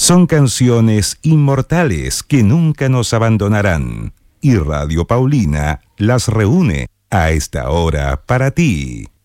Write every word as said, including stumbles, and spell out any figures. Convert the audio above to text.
Son canciones inmortales que nunca nos abandonarán. Y Radio Paulina las reúne a esta hora para ti.